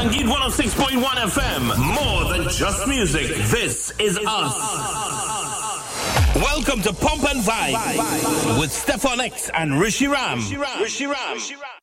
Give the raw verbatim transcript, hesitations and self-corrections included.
Sangeet one oh six point one F M. More than just music. This is us. Welcome to Pump and Vibe with Stefan X and Rishi Ram. Rishi Ram. Rishi Ram.